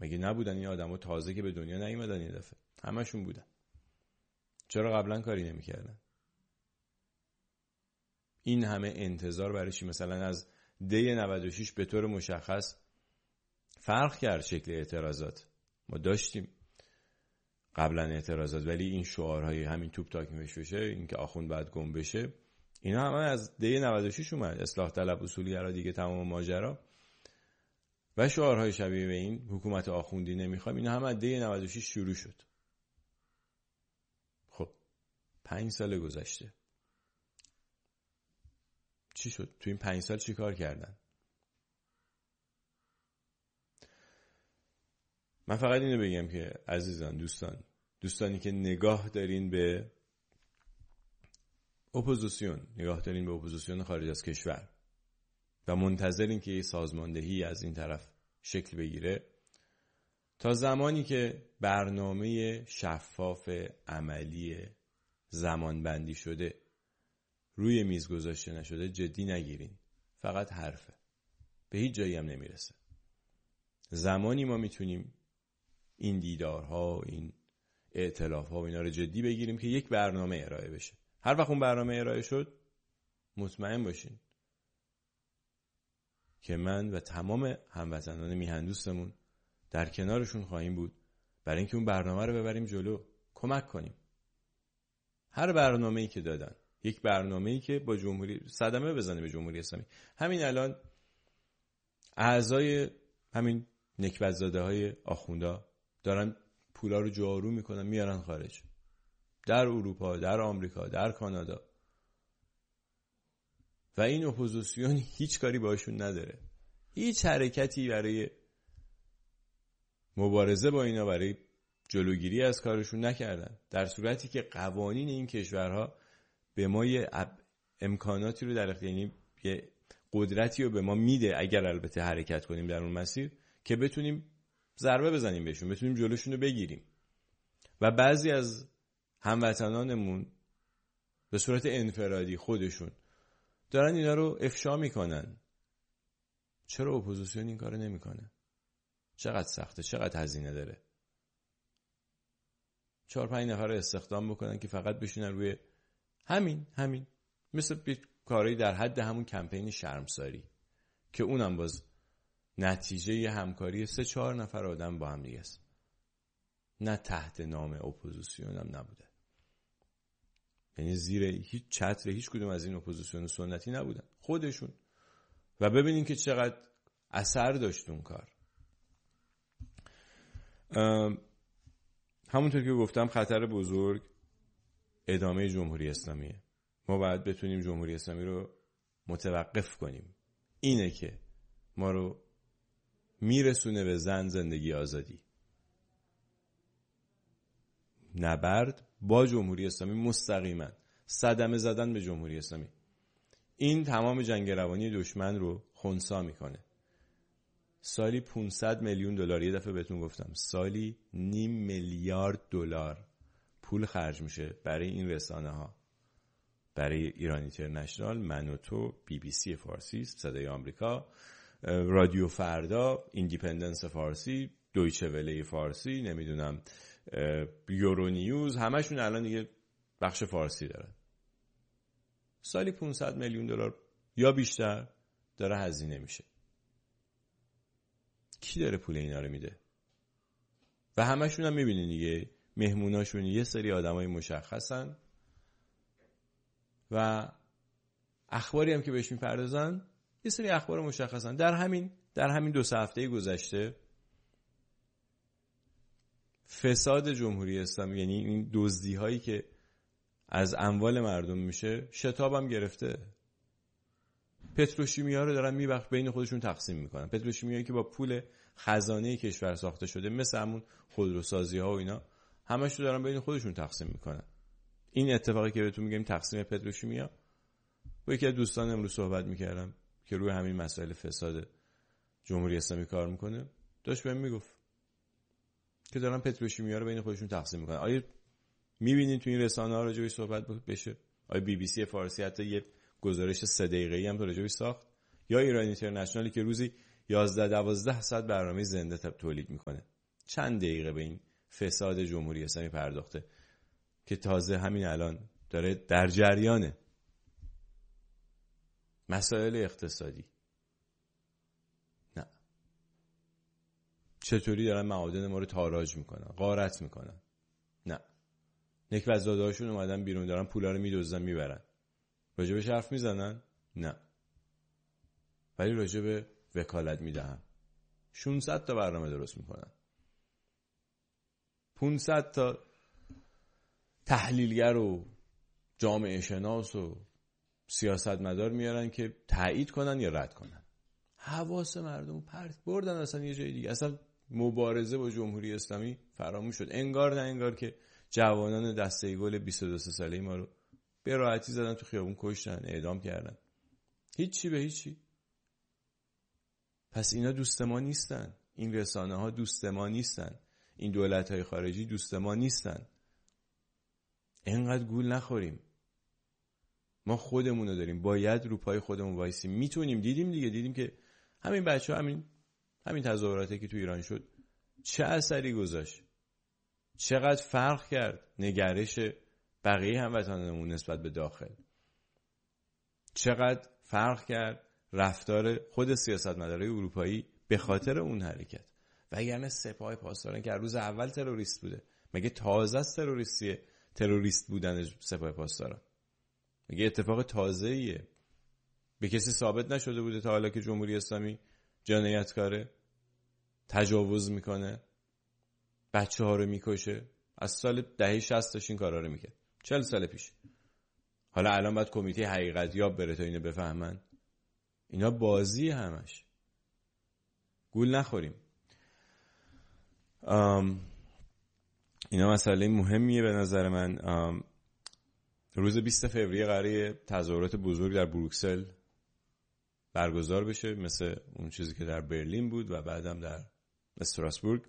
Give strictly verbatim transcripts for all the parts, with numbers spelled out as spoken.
مگه نبودن این آدما تازه که به دنیا نیومدن یه دفعه؟ همشون بودن. چرا قبلا کاری نمی‌کردن؟ این همه انتظار برای چی؟ مثلا از دی نود و شش به طور مشخص فرق کرد شکل اعتراضات. ما داشتیم قبلا اعتراضات، ولی این شعارهای همین توپ تاک میشه، این که آخوند باید گم بشه، اینا همه از دی نود و شش اومد. اصلاح طلب، اصولگرا، دیگه تمام ماجرا و شعارهای شبیه به این، حکومت آخوندی نمیخوایم، اینا همه از دی نود و شش شروع شد. خب پنج سال گذشته چی شد؟ تو این پنج سال چی کار کردن؟ من فقط اینو بگم که عزیزان، دوستان دوستانی که نگاه دارین به اپوزیسیون، نگاه دارین به اپوزیسیون خارج از کشور و منتظرین که یه سازماندهی از این طرف شکل بگیره، تا زمانی که برنامه شفاف عملی زمان بندی شده روی میز گذاشته نشده جدی نگیرین. فقط حرفه، به هیچ جایی هم نمیرسه. زمانی ما میتونیم این دیدارها، این ائتلافها و اینا رو جدی بگیریم که یک برنامه ارائه بشه. هر وقت اون برنامه ارائه شد مطمئن باشین که من و تمام هموطنان میهن در کنارشون خواهیم بود برای اینکه اون برنامه رو ببریم جلو، کمک کنیم. هر برنامه‌ای که دادن، یک برنامه‌ای که با جمهوری صدمه بزنه به جمهوری اسلامی. همین الان اعضای همین نکبت‌زاده‌های آخوندا دارن پولا رو جارو میکنن میارن خارج، در اروپا، در آمریکا، در کانادا، و این اپوزیسیون هیچ کاری باشون نداره. هیچ حرکتی برای مبارزه با اینا، برای جلوگیری از کارشون نکردن، در صورتی که قوانین این کشورها به ما یه امکاناتی رو در اختیار، یعنی یه قدرتی رو به ما میده اگر البته حرکت کنیم در اون مسیر که بتونیم ضربه بزنیم بهشون، بتونیم جلوشون رو بگیریم. و بعضی از هموطنانمون به صورت انفرادی خودشون دارن اینا رو افشا میکنن. چرا اپوزیسیون این کارو نمیکنه؟ چقدر سخته، چقدر هزینه داره. چهار پنج نفر رو استخدام بکنن که فقط بشینن روی همین همین مثل کاری در حد همون کمپین شرمساری که اونم باز نتیجه ی همکاری سه چهار نفر آدم با هم دیگه است، نه تحت نام اپوزیسیون هم نبوده. یعنی زیر هیچ چتر هیچ کدوم از این اپوزیسیون سنتی نبودن، خودشون. و ببینین که چقدر اثر داشت اون کار. همونطور که گفتم خطر بزرگ ادامه جمهوری اسلامیه. ما باید بتونیم جمهوری اسلامی رو متوقف کنیم. اینه که ما رو میرسونه به زن، زندگی، آزادی. نبرد با جمهوری اسلامی مستقیما، صدمه زدن به جمهوری اسلامی، این تمام جنگ روانی دشمن رو خنثی میکنه. سالی پانصد میلیون دلار، یه دفعه بهتون گفتم سالی نیم میلیارد دلار پول خرج میشه برای این رسانه ها، برای ایران اینترنشنال، من و تو، بی بی سی فارسی، صدای آمریکا، رادیو فردا، ایندیپندنس فارسی، دویچه وله فارسی، نمیدونم یورو نیوز، همشون الان دیگه بخش فارسی دارن. سالی پانصد میلیون دلار یا بیشتر داره هزینه میشه. کی داره پول اینا رو میده؟ و همشون هم میبینین دیگه، مهموناشون یه سری آدمای مشخصن و اخباری هم که بهش میپردازن یه سری اخبار مشخصن. در همین در همین دو سه هفته گذشته فساد جمهوری اسلامی، یعنی این دزدی هایی که از اموال مردم میشه، شتابم گرفته. پتروشیمیا رو دارن میبخش بین خودشون تقسیم میکنن. پتروشیمیایی که با پول خزانه کشور ساخته شده، مثل همون خودروسازی ها و اینا، همش رو دارن بین خودشون تقسیم میکنن. این اتفاقی که بهتون میگم تقسیم پتروشیمیا، با یکی از دوستان امروز صحبت میکردم که روی همین مسائل فساد جمهوری اسلامی کار میکنه، داشت بهم میگفت که دارن پتروشیمیا رو بین خودشون تقسیم میکنن. آیا میبینید تو این رسانه ها راجعش صحبت بشه؟ آیا بی بی سی فارسی حتی یه گزارش سه دقیقه‌ای هم راجعش ساخت؟ یا ایران اینترنشنالی که روزی یازده دوازده ساعت برنامه زنده تولید میکنه. چند دقیقه به این فساد جمهوری اسلامی پرداخته که تازه همین الان داره در جریانه. مسائل اقتصادی، نه، چطوری دارن معادن ما رو تاراج میکنن، غارت میکنن، نه، نکبت‌زاده‌هاشون اومدن بیرون دارن پولا رو میدزدن میبرن، راجبش حرف میزنن؟ نه، ولی راجب وکالت میدهم ششصد تا برنامه درست میکنن، پانصد تا تحلیلگر و جامعه شناس و سیاستمدار میارن که تایید کنن یا رد کنن. حواس مردم پرت بردن اصلا یه جای دیگه. اصلا مبارزه با جمهوری اسلامی فراموش شد. انگار نه انگار که جوانان دسته گل بیست و دو ساله ما رو به راحتی زدن تو خیابون، کشتن، اعدام کردن. هیچی به هیچی. پس اینا دوست ما نیستن. این رسانه ها دوست ما نیستن. این دولت های خارجی دوست ما نیستن. اینقدر گول نخوریم. ما خودمونو داریم، باید رو پای خودمون وایسیم. میتونیم. دیدیم دیگه، دیدیم که همین بچه ها همین همین تظاهراتی که تو ایران شد چه اثری گذاشت، چقدر فرق کرد نگرش بقیه هموطنانمون نسبت به داخل، چقدر فرق کرد رفتار خود سیاستمدارای اروپایی به خاطر اون حرکت. وگرنه سپاه پاسداران که روز اول تروریست بوده، مگه تازه است تروریستی تروریست بودن سپاه پاسداران؟ مگه اتفاق تازه‌ایه؟ به کسی ثابت نشده بوده تا حالا که جمهوری اسلامی جنایتکاره، تجاوز میکنه، بچه ها رو میکشه؟ از سال دهه شصت این کارا رو میکرد، چهل سال پیش. حالا الان باید کمیته حقیقت یاب بره تا اینو بفهمن؟ اینا بازی همش. گول نخوریم. اینا مسئله مهمیه به نظر من. روز بیست فوریه قراره تظاهرات بزرگ در بروکسل برگزار بشه، مثل اون چیزی که در برلین بود و بعدم در استراسبورگ.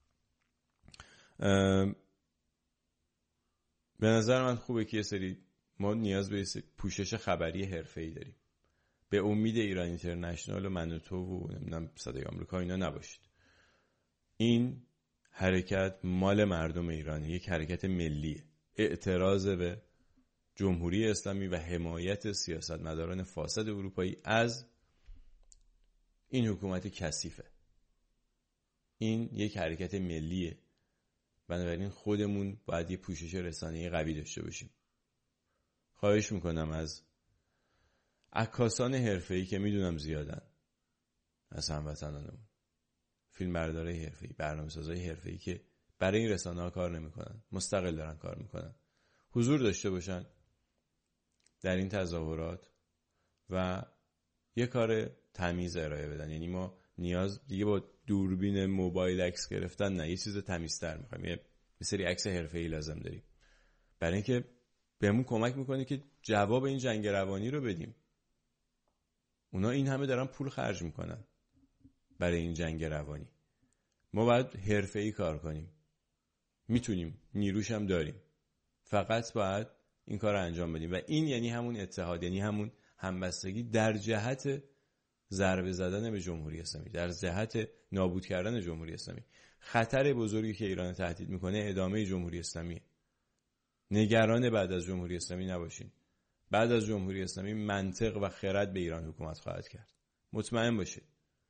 به نظر من خوبه که یه سری ما نیاز به پوشش خبری حرفه‌ای داریم. به امید ایران اینترنشنال و من و تو و نمیدونم صدای آمریکا اینا نباشید. این حرکت مال مردم ایرانه، یک حرکت ملیه. اعتراض به جمهوری اسلامی و حمایت سیاستمداران فاسد اروپایی از این حکومت کثیفه. این یک حرکت ملیه. بنابراین خودمون باید یه پوشش رسانه‌ای قوی داشته باشیم. خواهش میکنم از عکاسان حرفه‌ای که میدونم زیادن، از هموطنانمون، فیلمبردارای حرفه‌ای، برنامه‌سازای حرفه‌ای که برای این رسانه‌ها کار نمی‌کنن، مستقل دارن کار می‌کنن، حضور داشته باشن در این تظاهرات و یه کار تمیز ارائه بدن. یعنی ما نیاز دیگه با دوربین موبایل عکس گرفتن نه، یه چیز تمیزتر می‌خوایم. یه سری عکس حرفه‌ای لازم داریم برای اینکه بهمون کمک می‌کنه که جواب این جنگ روانی رو بدیم. اونا این همه دارن پول خرج میکنن برای این جنگ روانی. ما باید حرفه‌ای کار کنیم. میتونیم، نیروش هم داریم. فقط باید این کار رو انجام بدیم و این یعنی همون اتحاد، یعنی همون همبستگی در جهت ضربه زدن به جمهوری اسلامی، در جهت نابود کردن جمهوری اسلامی. خطر بزرگی که ایران تهدید میکنه ادامه جمهوری اسلامی. نگران بعد از جمهوری اسلامی نباشین. بعد از جمهوری اسلامی منطق و خرد به ایران حکومت خواهد کرد. مطمئن باشید.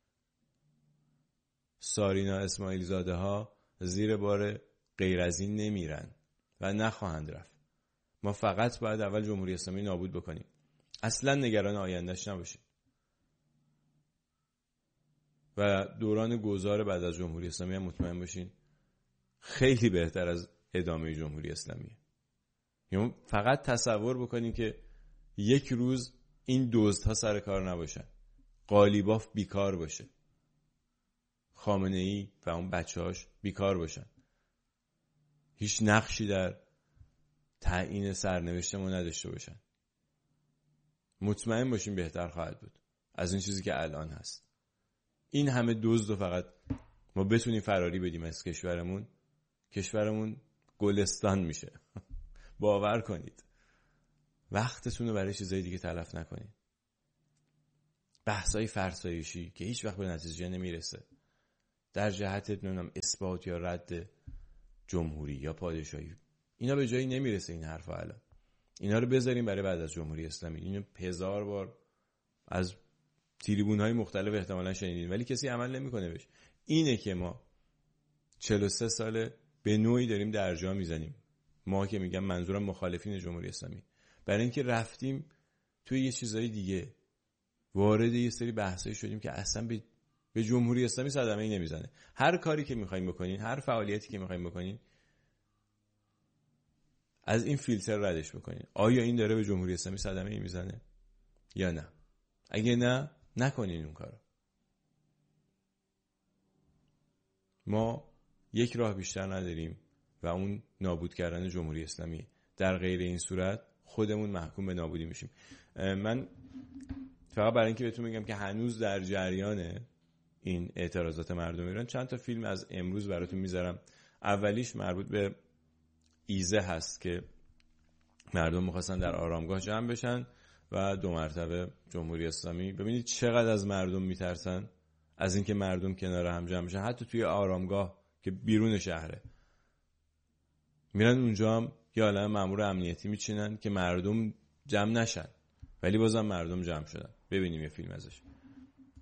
سارینا اسماعیل زاده ها زیر بار غیر از این نمیرن و نخواهند رفت. ما فقط باید اول جمهوری اسلامی نابود بکنیم. اصلا نگران آیندهش نباشید. و دوران گذار بعد از جمهوری اسلامی هم مطمئن باشین خیلی بهتر از ادامه جمهوری اسلامیه. یعنی فقط تصور بکنیم که یک روز این دزدها سر کار نباشن، قالیباف بیکار باشه، خامنه‌ای و اون بچه‌هاش بیکار باشن، هیچ نقشی در تعیین سرنوشت ما نداشته باشن. مطمئن باشیم بهتر خواهد بود از این چیزی که الان هست. این همه دزد و فقط ما بتونیم فراری بدیم از کشورمون، کشورمون گلستان میشه. باور کنید. وقتتون رو برای چیزای دیگه تلف نکنید. بحثای فرسایشی که هیچ وقت به نتیجه نمیرسه در جهت نمیدونم اثبات یا رد جمهوری یا پادشاهی. اینا به جایی نمیرسه این حرفا. الان اینا رو بذاریم برای بعد از جمهوری اسلامی. اینو هزار بار از تریبون‌های مختلف احتمالاً شنیدین ولی کسی عمل نمی‌کنه بهش. اینه که ما چهل و سه ساله به نوعی داریم درجا میزنیم. ما که میگم منظورم مخالفین جمهوری اسلامی، برای اینکه رفتیم توی یه چیزای دیگه، وارد یه سری بحثایی شدیم که اصلا به به جمهوری اسلامی صدمه‌ای نمیزنه. هر کاری که می‌خوایم بکنین، هر فعالیتی که می‌خوایم بکنین، از این فیلتر ردش بکنین. آیا این داره به جمهوری اسلامی صدمه‌ای میزنه یا نه؟ اگه نه، نکنین اون کارو. ما یک راه بیشتر نداریم و اون نابود کردن جمهوری اسلامی. در غیر این صورت خودمون محکوم به نابودی میشیم. من فقط برای اینکه بهتون بگم که هنوز در جریان این اعتراضات مردم ایران، چند تا فیلم از امروز براتون میذارم. اولیش مربوط به ایزه هست که مردم میخواستن در آرامگاه جمع بشن و دو مرتبه جمهوری اسلامی. ببینید چقدر از مردم میترسن از اینکه مردم کنار هم جمع بشن. حتی توی آرامگاه که بیرون شهره میرن اونجا هم یه عالمه مأمور امنیتی میچینن که مردم جمع نشن، ولی بازم مردم جمع شدن. ببینیم یه فیلم ازش.